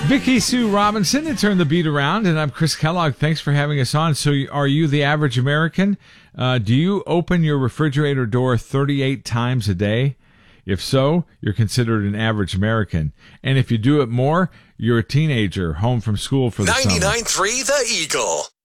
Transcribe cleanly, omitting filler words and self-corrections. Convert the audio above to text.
Vicky Sue Robinson to turn the beat around, and I'm Chris Kellogg. Thanks for having us on. So are you the average American? Do you open your refrigerator door 38 times a day? If so, you're considered an average American. And if you do it more, you're a teenager home from school for the summer. 99.3 The Eagle.